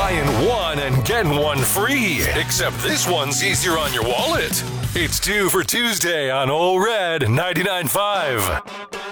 buying one and getting one free. Except this one's easier on your wallet. It's 2 for Tuesday on Ole Red 99.5.